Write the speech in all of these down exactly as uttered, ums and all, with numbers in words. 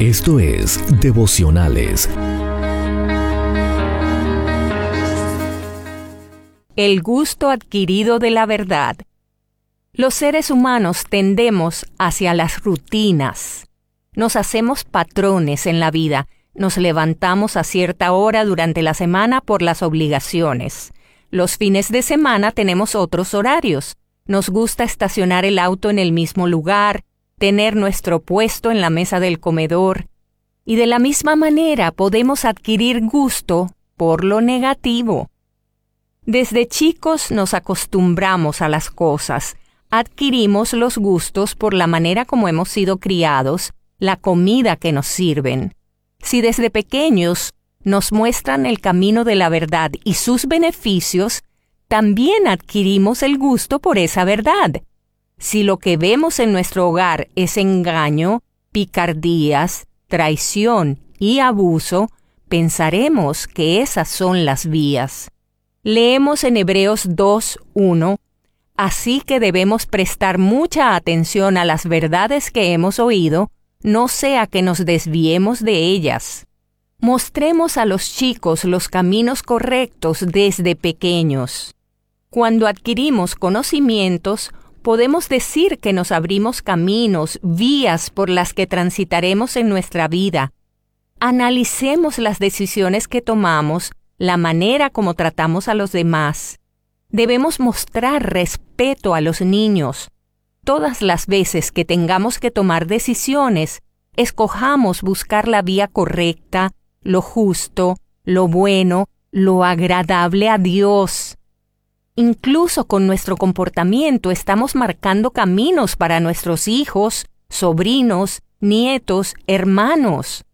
Esto es Devocionales. El gusto adquirido de la verdad. Los seres humanos tendemos hacia las rutinas. Nos hacemos patrones en la vida. Nos levantamos a cierta hora durante la semana por las obligaciones. Los fines de semana tenemos otros horarios. Nos gusta estacionar el auto en el mismo lugar, tener nuestro puesto en la mesa del comedor. Y de la misma manera podemos adquirir gusto por lo negativo. Desde chicos nos acostumbramos a las cosas, adquirimos los gustos por la manera como hemos sido criados, la comida que nos sirven. Si desde pequeños nos muestran el camino de la verdad y sus beneficios, también adquirimos el gusto por esa verdad. Si lo que vemos en nuestro hogar es engaño, picardías, traición y abuso, pensaremos que esas son las vías. Leemos en Hebreos dos uno, así que debemos prestar mucha atención a las verdades que hemos oído, no sea que nos desviemos de ellas. Mostremos a los chicos los caminos correctos desde pequeños. Cuando adquirimos conocimientos, podemos decir que nos abrimos caminos, vías por las que transitaremos en nuestra vida. Analicemos las decisiones que tomamos, la manera como tratamos a los demás. Debemos mostrar respeto a los niños. Todas las veces que tengamos que tomar decisiones, escojamos buscar la vía correcta, lo justo, lo bueno, lo agradable a Dios. Incluso con nuestro comportamiento estamos marcando caminos para nuestros hijos, sobrinos, nietos, hermanos.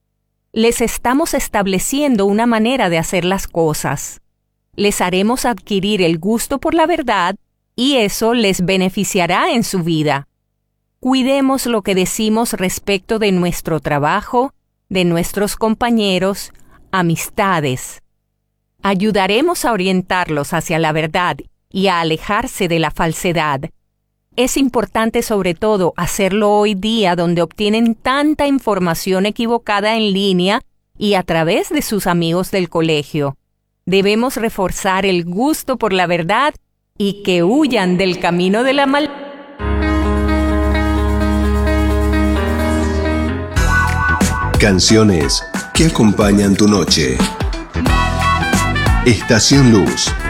Les estamos estableciendo una manera de hacer las cosas. Les haremos adquirir el gusto por la verdad y eso les beneficiará en su vida. Cuidemos lo que decimos respecto de nuestro trabajo, de nuestros compañeros, amistades. Ayudaremos a orientarlos hacia la verdad y a alejarse de la falsedad. Es importante sobre todo hacerlo hoy día donde obtienen tanta información equivocada en línea y a través de sus amigos del colegio. Debemos reforzar el gusto por la verdad y que huyan del camino de la maldad. Canciones que acompañan tu noche. Estación Luz.